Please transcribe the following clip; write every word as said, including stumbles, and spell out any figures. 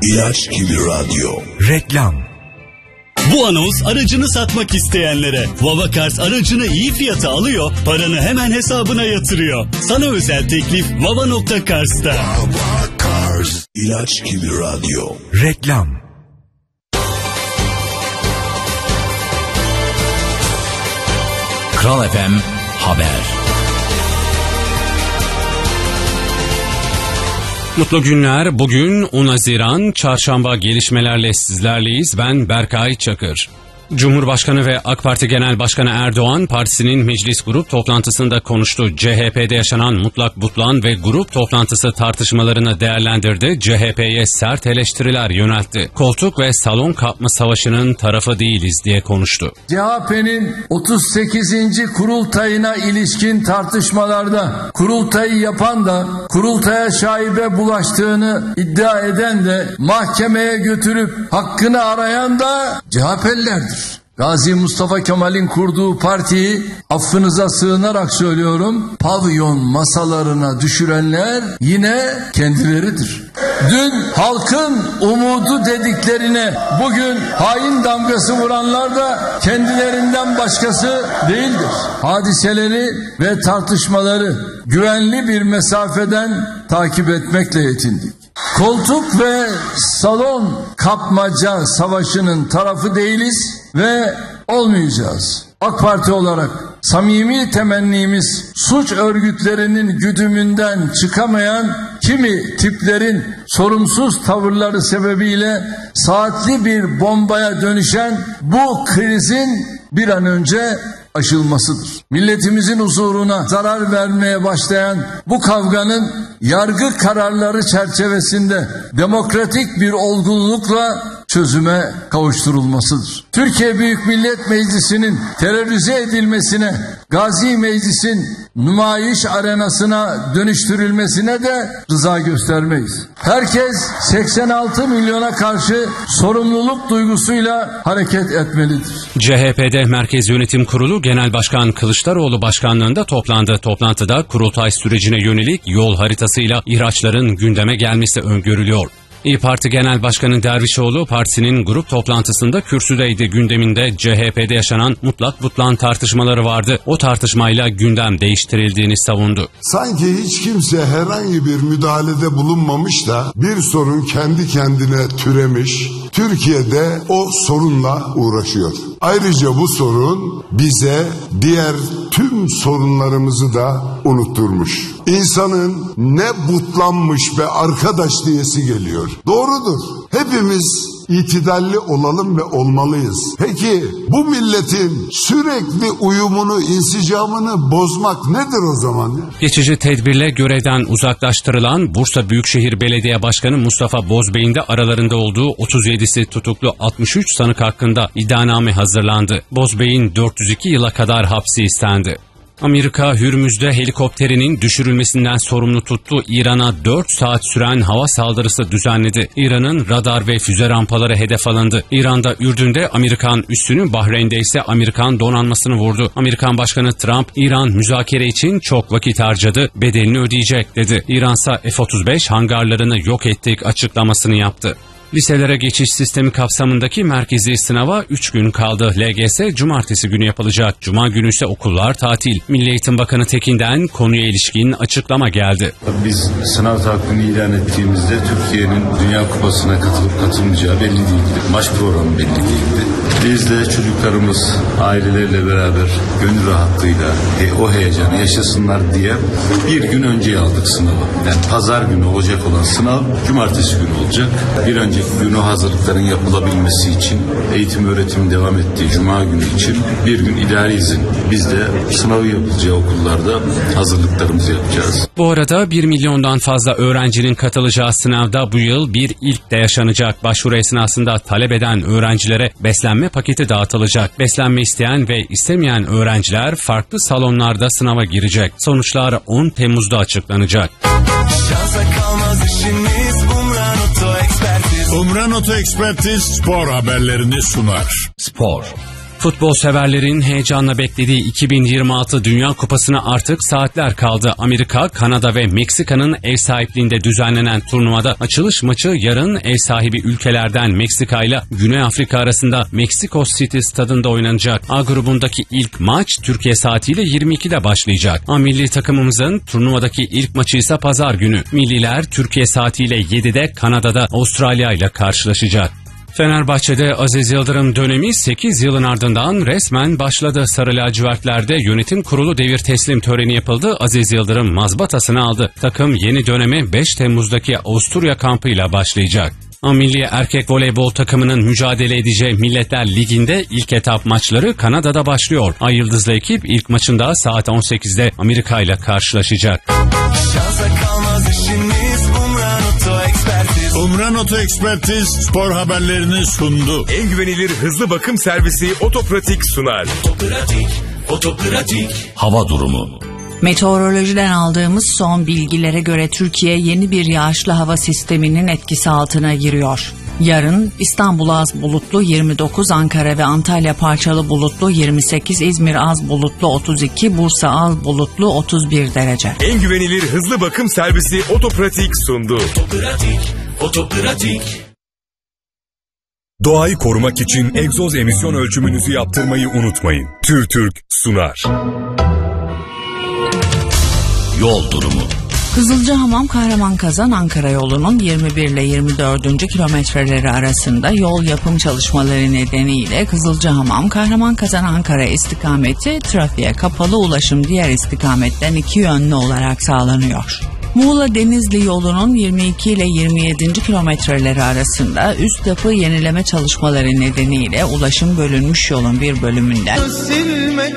İlaç gibi radyo. Reklam. Bu anons aracını satmak isteyenlere. Vavakars aracını iyi fiyata alıyor, paranı hemen hesabına yatırıyor. Sana özel teklif vava nokta cars'ta. Vavakars. İlaç gibi radyo. Reklam. Kral F M Haber. Mutlu günler. Bugün on Haziran Çarşamba, gelişmelerle sizlerleyiz. Ben Berkay Çakır. Cumhurbaşkanı ve AK Parti Genel Başkanı Erdoğan, partisinin meclis grup toplantısında konuştu. C H P'de yaşanan mutlak butlan ve grup toplantısı tartışmalarını değerlendirdi. C H P'ye sert eleştiriler yöneltti. Koltuk ve salon kapma savaşının tarafı değiliz diye konuştu. C H P'nin otuz sekizinci kurultayına ilişkin tartışmalarda kurultayı yapan da kurultaya şaibe bulaştığını iddia eden de mahkemeye götürüp hakkını arayan da C H P'lilerdir. Gazi Mustafa Kemal'in kurduğu partiyi, affınıza sığınarak söylüyorum, pavyon masalarına düşürenler yine kendileridir. Dün halkın umudu dediklerine bugün hain damgası vuranlar da kendilerinden başkası değildir. Hadiseleri ve tartışmaları güvenli bir mesafeden takip etmekle yetindik. Koltuk ve salon kapmaca savaşının tarafı değiliz ve olmayacağız. AK Parti olarak samimi temennimiz, suç örgütlerinin güdümünden çıkamayan kimi tiplerin sorumsuz tavırları sebebiyle saatli bir bombaya dönüşen bu krizin bir an önce aşılmasıdır. Milletimizin huzuruna zarar vermeye başlayan bu kavganın yargı kararları çerçevesinde demokratik bir olgunlukla çözüme kavuşturulmasıdır. Türkiye Büyük Millet Meclisi'nin terörize edilmesine, Gazi Meclis'in nümayiş arenasına dönüştürülmesine de rıza göstermeyiz. Herkes seksen altı milyona karşı sorumluluk duygusuyla hareket etmelidir. C H P'de Merkez Yönetim Kurulu Genel Başkan Kılıçdaroğlu başkanlığında toplandı. Toplantıda kurultay sürecine yönelik yol haritasıyla ihraçların gündeme gelmesi öngörülüyor. İYİ Parti Genel Başkanı Dervişoğlu, partisinin grup toplantısında kürsüdeydi. Gündeminde C H P'de yaşanan mutlak butlan tartışmaları vardı. O tartışmayla gündem değiştirildiğini savundu. Sanki hiç kimse herhangi bir müdahalede bulunmamış da bir sorun kendi kendine türemiş, Türkiye'de o sorunla uğraşıyor. Ayrıca bu sorun bize diğer tüm sorunlarımızı da unutturmuş. İnsanın ne butlanmış be arkadaş diyesi geliyor. Doğrudur. Hepimiz itidalli olalım ve olmalıyız. Peki bu milletin sürekli uyumunu, insicamını bozmak nedir o zaman? Geçici tedbirle görevden uzaklaştırılan Bursa Büyükşehir Belediye Başkanı Mustafa Bozbey'in de aralarında olduğu otuz yedisi tutuklu altmış üç sanık hakkında iddianame hazırlandı. Bozbey'in dört yüz iki yıla kadar hapsi istendi. Amerika, Hürmüz'de helikopterinin düşürülmesinden sorumlu tuttu. İran'a dört saat süren hava saldırısı düzenledi. İran'ın radar ve füze rampaları hedef alındı. İran'da Ürdün'de Amerikan üssünü, Bahreyn'de ise Amerikan donanmasını vurdu. Amerikan Başkanı Trump, İran müzakere için çok vakit harcadı, bedelini ödeyecek dedi. İran'sa F otuz beş hangarlarını yok ettik açıklamasını yaptı. Liselere geçiş sistemi kapsamındaki merkezi sınava üç gün kaldı. L G S cumartesi günü yapılacak. Cuma günü ise okullar tatil. Milli Eğitim Bakanı Tekin'den konuya ilişkin açıklama geldi. Biz sınav takvimini ilan ettiğimizde Türkiye'nin Dünya Kupası'na katılıp katılmayacağı belli değildi. Maç programı belli değildi. Biz de çocuklarımız ailelerle beraber gönül rahatlığıyla e, o heyecanı yaşasınlar diye bir gün önce aldık sınavı. Yani pazar günü olacak olan sınav cumartesi günü olacak. Bir önceki gün o hazırlıkların yapılabilmesi için eğitim öğretim devam ettiği cuma günü için bir gün idari izin. Biz de sınavı yapılacağı okullarda hazırlıklarımızı yapacağız. Bu arada bir milyondan fazla öğrencinin katılacağı sınavda bu yıl bir ilk de yaşanacak. Başvuru esnasında talep eden öğrencilere beslenme paketi dağıtılacak. Beslenme isteyen ve istemeyen öğrenciler farklı salonlarda sınava girecek. Sonuçlar on Temmuz'da açıklanacak. Şansa kalmaz işimiz, Umran Oto Ekspertiz. Umran Oto Ekspertiz spor haberlerini sunar. Spor. Futbol severlerin heyecanla beklediği iki bin yirmi altı Dünya Kupası'na artık saatler kaldı. Amerika, Kanada ve Meksika'nın ev sahipliğinde düzenlenen turnuvada açılış maçı yarın ev sahibi ülkelerden Meksika ile Güney Afrika arasında Meksiko City stadında oynanacak. A grubundaki ilk maç Türkiye saatiyle yirmi ikide başlayacak. A milli takımımızın turnuvadaki ilk maçı ise pazar günü. Milliler Türkiye saatiyle yedide Kanada'da Avustralya ile karşılaşacak. Fenerbahçe'de Aziz Yıldırım dönemi sekiz yılın ardından resmen başladı. Sarı lacivertlerde yönetim kurulu devir teslim töreni yapıldı. Aziz Yıldırım mazbatasını aldı. Takım yeni döneme beş Temmuz'daki Avusturya kampıyla başlayacak. Milli erkek voleybol takımının mücadele edeceği Milletler Ligi'nde ilk etap maçları Kanada'da başlıyor. Ay Yıldızlı ekip ilk maçında saat on sekizde Amerika ile karşılaşacak. Şansa kalmaz işimiz Umran Oto Ekspertiz. Umran Oto Ekspertiz spor haberlerini sundu. En güvenilir hızlı bakım servisi Otopratik sunar. Otopratik, otopratik. Hava durumu. Meteorolojiden aldığımız son bilgilere göre Türkiye yeni bir yağışlı hava sisteminin etkisi altına giriyor. Yarın İstanbul az bulutlu yirmi dokuz, Ankara ve Antalya parçalı bulutlu yirmi sekiz, İzmir az bulutlu otuz iki, Bursa az bulutlu otuz bir derece. En güvenilir hızlı bakım servisi Otopratik sundu. Otopratik, otopratik. Doğayı korumak için egzoz emisyon ölçümünüzü yaptırmayı unutmayın. TÜRTÜRK sunar. Yol durumu. Kızılcahamam Kahramanmaraş Ankara yolunun yirmi bir ile yirmi dördüncü kilometreleri arasında yol yapım çalışmaları nedeniyle Kızılcahamam Kahramanmaraş Ankara istikameti trafiğe kapalı, ulaşım diğer istikametten iki yönlü olarak sağlanıyor. Muğla Denizli yolunun yirmi iki ile yirmi yedinci kilometreleri arasında üst yapı yenileme çalışmaları nedeniyle ulaşım bölünmüş yolun bir bölümünden